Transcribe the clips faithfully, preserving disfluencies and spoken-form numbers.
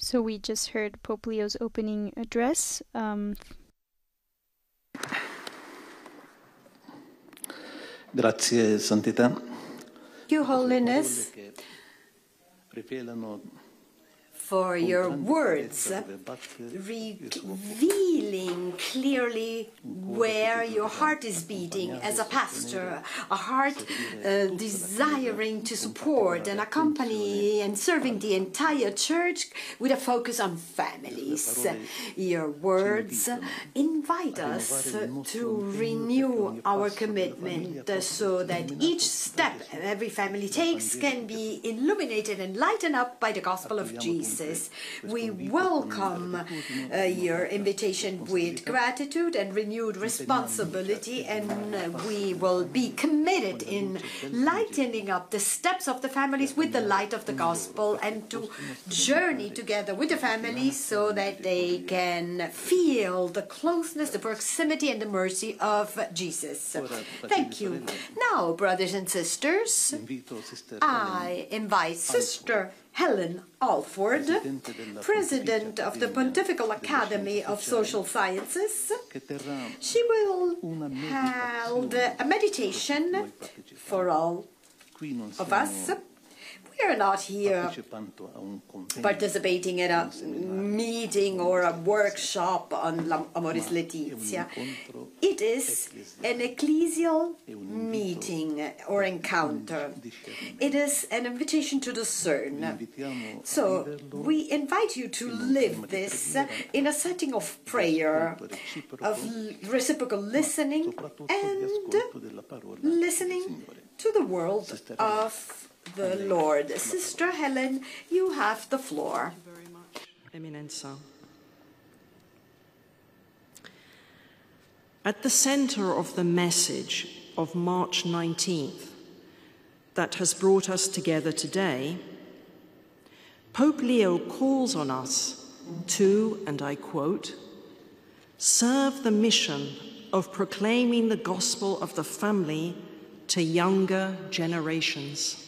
So we just heard Pope Leo's opening address. Um, Grazie, Santità. Your Holiness, for your words, revealing clearly where your heart is beating as a pastor, a heart uh, desiring to support and accompany and serving the entire church with a focus on families. Your words invite us to renew our commitment so that each step every family takes can be illuminated and lightened up by the gospel of Jesus. We welcome uh, your invitation with gratitude and renewed responsibility, and uh, we will be committed in lightening up the steps of the families with the light of the gospel, and to journey together with the families so that they can feel the closeness, the proximity, and the mercy of Jesus. Thank you. Now, brothers and sisters, I invite Sister Helen Alford, President of the Pontifical Academy of Social Sciences. She will hold a meditation for all of us. We are not here participating in a meeting or a workshop on Amoris Laetitia. It is an ecclesial meeting or encounter. It is an invitation to discern. So we invite you to live this in a setting of prayer, of reciprocal listening, and listening to the word of the Lord. Sister Helen, you have the floor. Thank you very much, Eminenza. At the center of the message of March nineteenth that has brought us together today, Pope Leo calls on us to, and I quote, serve the mission of proclaiming the gospel of the family to younger generations.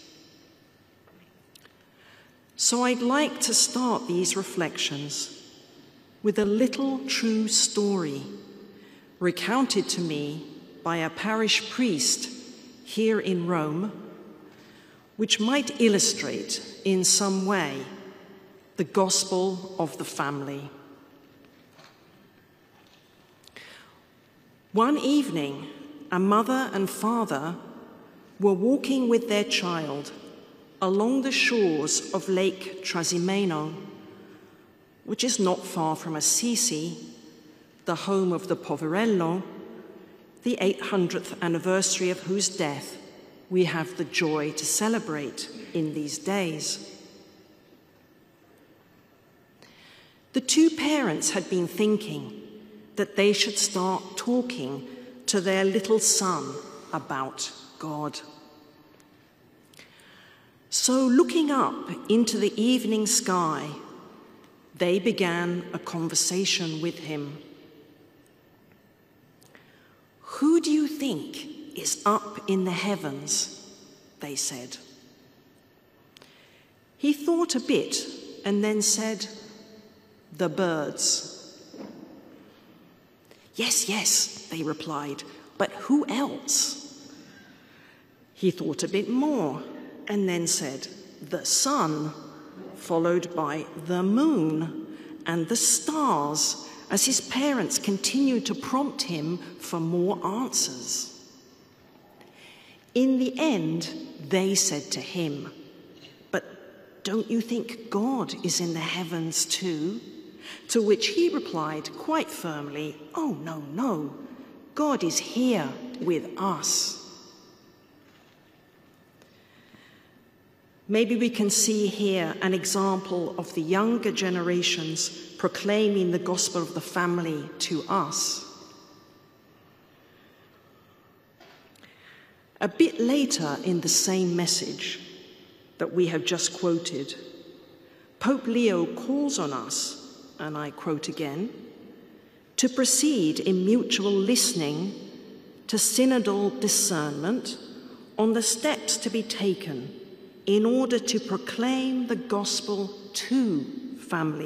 So I'd like to start these reflections with a little true story recounted to me by a parish priest here in Rome, which might illustrate in some way the gospel of the family. One evening, a mother and father were walking with their child along the shores of Lake Trasimeno, which is not far from Assisi, the home of the Poverello, the eight hundredth anniversary of whose death we have the joy to celebrate in these days. The two parents had been thinking that they should start talking to their little son about God. So, looking up into the evening sky, they began a conversation with him. "Who do you think is up in the heavens?" they said. He thought a bit and then said, "The birds." "Yes, yes," they replied, "but who else?" He thought a bit more and then said, "The sun," followed by the moon and the stars, as his parents continued to prompt him for more answers. In the end, they said to him, "But don't you think God is in the heavens too?" To which he replied quite firmly, "Oh, no, no, God is here with us." Maybe we can see here an example of the younger generations proclaiming the gospel of the family to us. A bit later in the same message that we have just quoted, Pope Leo calls on us, and I quote again, to proceed in mutual listening to synodal discernment on the steps to be taken in order to proclaim the gospel to families.